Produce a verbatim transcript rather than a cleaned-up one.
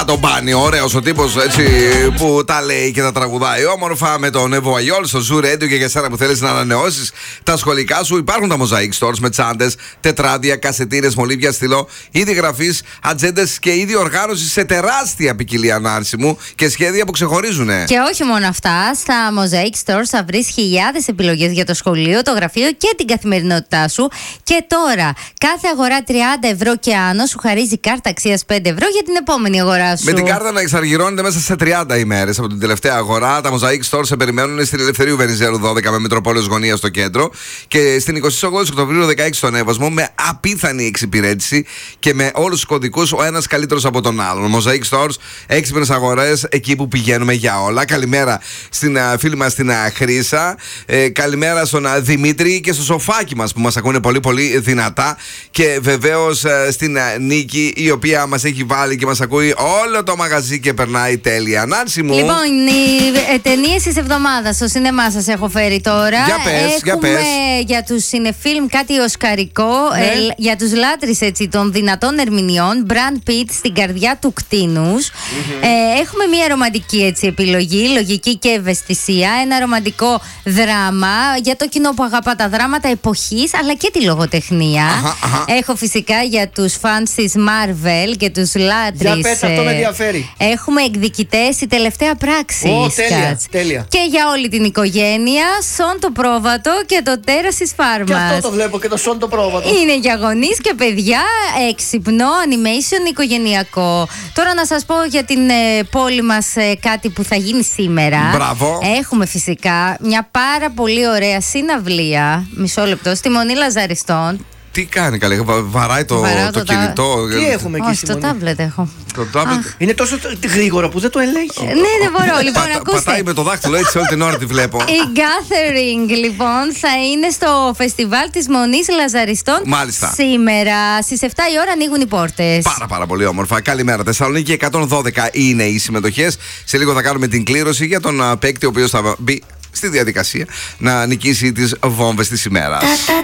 Τον Μπάνι, ωραίος ο τύπος έτσι που τα λέει και τα τραγουδάει όμορφα με τον Εύω Αγιόλ στο Zoo Radio. Και για σένα που θέλεις να ανανεώσεις τα σχολικά σου, υπάρχουν τα Mosaic Stores με τσάντες, τετράδια, κασετίνες, μολύβια, στυλό, είδη γραφής, ατζέντες και είδη οργάνωσης σε τεράστια ποικιλία, Νάρση μου, και σχέδια που ξεχωρίζουν. Και όχι μόνο αυτά, στα Mosaic Stores θα βρεις χιλιάδες επιλογές για το σχολείο, το γραφείο και την καθημερινότητά σου. Και τώρα, κάθε αγορά τριάντα ευρώ και άνω σου χαρίζει κάρτα αξίας πέντε ευρώ για την επόμενη αγορά σου. Με την κάρτα να εξαργυρώνεται μέσα σε τριάντα ημέρες από την τελευταία αγορά. Τα Mosaic Stores σε περιμένουν στην Ελευθερίου Βενιζέλου δώδεκα με Μητροπόλεως Γωνία στο κέντρο και στην εικοστή όγδοη Οκτωβρίου δεκαέξι στον Εύωσμο, με απίθανη εξυπηρέτηση και με όλους τους κωδικούς ο ένας καλύτερος από τον άλλον. Mosaic Stores, έξυπνες αγορές εκεί που πηγαίνουμε για όλα. Καλημέρα στην uh, φίλη μας την uh, Χρύσα. Ε, καλημέρα στον uh, Δημήτρη και στο σοφάκι μας που μας ακούνε πολύ πολύ δυνατά. Και βεβαίως uh, στην uh, Νίκη, η οποία μας έχει βάλει και μας ακούει όλο το μαγαζί και περνάει τέλεια. Νάνση μου. Λοιπόν, οι ταινίες της εβδομάδας στο σινεμά σας έχω φέρει τώρα. Για πες, Έχουμε για πες. για τους σινεφίλμ κάτι οσκαρικό, Ναι. ε, για τους λάτρεις έτσι, των δυνατών ερμηνειών. Brad Pitt στην καρδιά του κτίνους. Mm-hmm. Ε, έχουμε μια ρομαντική έτσι, επιλογή, λογική και ευαισθησία. Ένα ρομαντικό δράμα για το κοινό που αγαπά τα δράματα εποχής αλλά και τη λογοτεχνία. Αχα, αχα. Έχω φυσικά για τους φανς της Marvel και τους λάτρεις. Για πες, αυτό με ενδιαφέρει. Έχουμε εκδικητές, η τελευταία πράξη. Ω, τέλεια, Σκάτς. τέλεια. Και για όλη την οικογένεια, Σον το πρόβατο και το τέρας της φάρμας. Και αυτό το βλέπω και το Σον το πρόβατο. Είναι για γονείς και παιδιά, έξυπνο, animation, οικογενειακό. Τώρα να σας πω για την ε, πόλη μας ε, κάτι που θα γίνει σήμερα. Μπράβο. Έχουμε φυσικά μια πάρα πολύ ωραία συναυλία, μισό λεπτό, στη Μονή Λαζαριστών. Τι κάνει καλέ, βα- βαράει το, Βαράω το το τα- κινητό. Τι έχουμε εκεί Όχι, στη το Μονή? τάμπλετ έχω. Το tablet. Είναι τόσο γρήγορο που δεν το ελέγχει. Ναι, δεν μπορώ. Λοιπόν, Πατα- ακούστε. πατάει με το δάχτυλο έτσι όλη την ώρα τη βλέπω. Η Gathering λοιπόν θα είναι στο φεστιβάλ της Μονής Λαζαριστών. Μάλιστα. Σήμερα στις επτά η ώρα ανοίγουν οι πόρτες. Πάρα πάρα πολύ όμορφα. Καλημέρα. Θεσσαλονίκη εκατόν δώδεκα είναι οι συμμετοχές. Σε λίγο θα κάνουμε την κλήρωση για τον α, παίκτη ο οποίος θα μπει στη διαδικασία να νικήσει τις βόμβες της ημέρας.